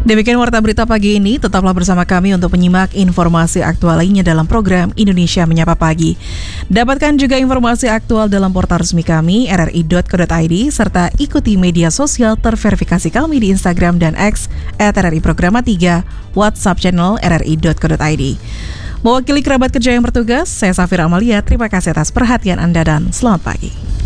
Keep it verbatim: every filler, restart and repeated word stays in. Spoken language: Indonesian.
Demikian Warta Berita pagi ini, tetaplah bersama kami untuk menyimak informasi aktual lainnya dalam program Indonesia Menyapa Pagi. Dapatkan juga informasi aktual dalam portal resmi kami r r i dot co dot i d serta ikuti media sosial terverifikasi kami di Instagram dan X at r r i programa tiga, WhatsApp channel r r i dot co dot i d. Mewakili kerabat kerja yang bertugas, saya Safira Amalia, terima kasih atas perhatian Anda dan selamat pagi.